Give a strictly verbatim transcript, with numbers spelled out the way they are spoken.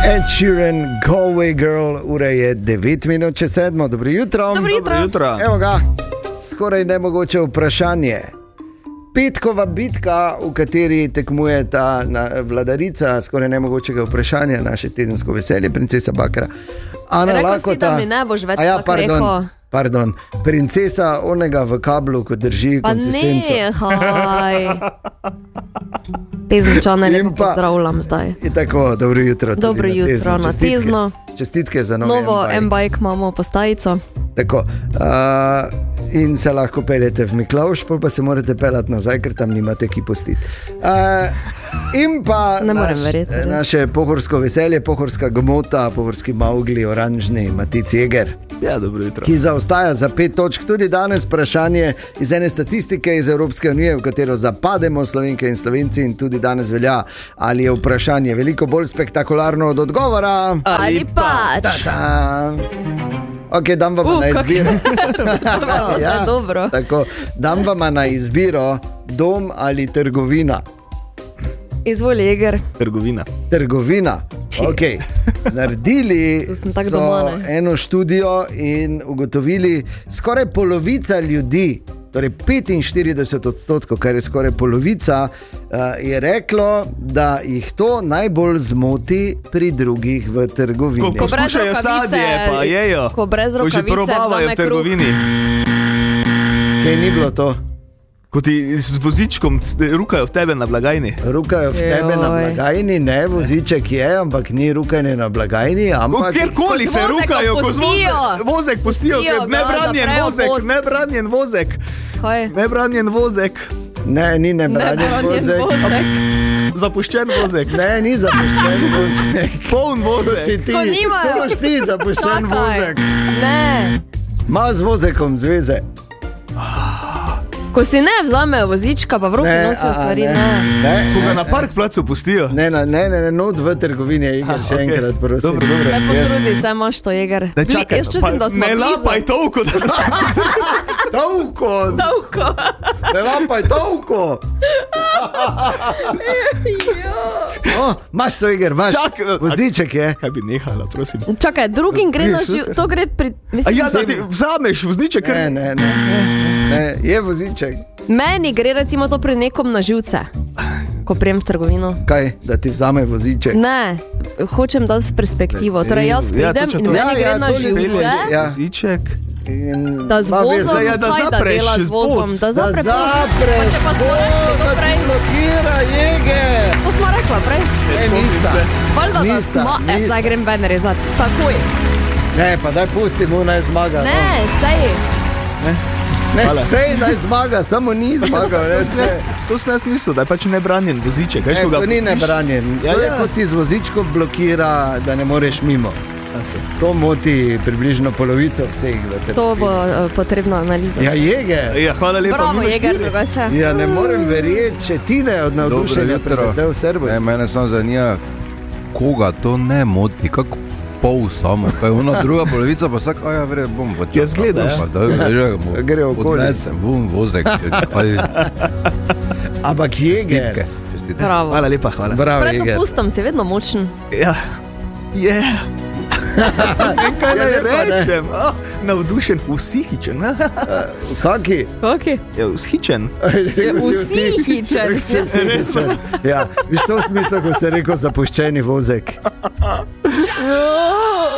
Ed Sheeran, Galway Girl, ura je devet minut čez sedmo. Dobro jutro. Dobro jutro. Dobro jutro. Evo ga, skoraj nemogoče vprašanje. Petkova bitka, v kateri tekmuje ta vladarica skoraj nemogočega vprašanja, naše tedensko veselje, princesa Bakra. Ana Rekl si, da Lakota. mi ne boš več A ja, tako pardon, rekel. pardon, princesa onega v kablu, ko drži Pa konsistenco. ne, haj. Teznčane lepo In pa- pozdravljam zdaj. In tako, dobro jutro. tudi Dobro na jutro, Tezno. na Čestitke. Tezno. Čestitke za novi Novo M-bike. M-bike imamo postajico. Tako, uh, in se lahko peljete v Miklavž, pol pa se morate peljati nazaj, ker tam nimate ki postiti. Uh, in pa Ne morem naš, verjeti, res. naše pohorsko veselje, pohorska gmota, pohorski Maugli, oranžni Matic Jeger, Ja, dobro jutro. ki zaostaja za pet točk. Tudi danes vprašanje iz ene statistike iz Evropske unije, v katero zapademo Slovenke in Slovenci, in tudi danes velja, ali je vprašanje veliko bolj spektakularno od odgovora. Ali pač. Ta-ta. Ok, dam vam Uh, na kak- izbiro. Ja, dobro. Tako, dam vam na izbiro dom ali trgovina. Izvoli, Jeger. Trgovina. Trgovina. Okay. Naredili Tu sem tako so doma, ne. eno študijo in ugotovili, skoraj polovica ljudi, torej petinštirideset odstotkov, kar je skoraj polovica, uh, je reklo, da jih to najbolj zmoti pri drugih v trgovini. Ko, ko brez skušajo rokavice- sadje, pa jejo. ko brez Ko že rokavice probavajo vzame v trgovini. Kaj ni bilo to? Ko ti z vozičkom rukajo v tebe na blagajni. Rukajo v tebe na Joj. blagajni, ne, voziček je, ampak ni rukanje na blagajni, ampak... Kjerkoli Ko z se vozeka rukajo, ko z pustijo. vozek, vozek pustijo, Pustijo ker ga, nebranjen zaprejo vozek, pot. nebranjen vozek, Kaj? nebranjen vozek, Ne, ni Ne, nebranjen vozek. vozek. zapuščen vozek, Ne, ni zapuščen vozek. poln To si vozek. ti, Ko nimajo. to boš ti zapuščen Čakaj. vozek. Ne. Ima z vozekom zveze. Ko si ne vzamejo vozička, pa v roki Ne, nosijo a, stvari, ne. ne. Ne, Ko ga na park placu pustijo. ne, ne, ne, ne, ne, not v trgovini je Igor, še okej. enkrat prosim. Dobro, dobro. Ne Jaz- potrudi se, imaš to, Jeger. Ne, Gli- čakaj, Jaz čutim, pa da smo ne lapaj blizu. toliko, da se Tolko, Dolgo. ne lapaj tolko. O, imaš to, Igor, imaš. Čak, a- Voziček je. Kaj bi nehala, prosim. Čakaj, drugim gre na Vidiš, živ, super. to gre pri... A Mislim, ja, da da ti vzameš vozniček, Ne, ker ne, ne, ne, je voziček. meni gre recimo to pri nekom na živce, ko prijem v trgovino. Kaj, da ti vzame voziček? Ne, hočem dati v perspektivo. Torej, jaz Ja, pridem točno in to. meni Ja, gre ja, na to ljudje živce, Ja. voziček. In da z ima vozom, veze. ja, da kaj da zapreš dela z vozom, pot. da Da zapre pot. zapreš, Pa če pa smo rekli pot, to da prej. ti blokira, Jeger. To smo rekla prej. Ne, nista. Valjda, da Nista, smo, e, nista. zdaj grem ven rezati. Takoj. Ne, pa daj pusti mu, naj zmaga. Ne, no. sej. Ne, Hvala. sej naj zmaga, samo ni zmagal. Ne, To sem jaz- To sem jaz mislil, da je pač nebranjen voziček. Veš, ne, ko ga to ni pustiš- nebranjen. Ja, To je ja. kot ti z vozičkom blokira, da ne moreš mimo. To moti približno polovico vseh. v trgovini. To bo uh, potrebna analiza. Ja, Jeger. Ja, hvala lepa. Bravo, minus Jeger, štiri. drugače. Ja, ne morem verjeti, če ti ne od navdušenja jutro. preletel Srbos. Ne, mene samo zanima, koga to ne moti, kako pol samo, kaj ona druga polovica pa vsak, a ja, vre, bom počakal. Ja, zgleda, ja. Pa da, že, mu Gre okoli. Odnesem, vum, vozek, kaj, Ampak Jeger. čestitke, čestitke. Bravo. Hvala lepa, hvala. Bravo, Pred Jeger. dopustom si vedno močen. Ja, je. Ne, kaj naj Ja, lepa, ne. rečem? Oh, navdušen, vsihičen. Kaki? Okay. Je vzhičen. Vsihičen. Ja, viš to v smislu, ko se je rekel zapuščeni vozek.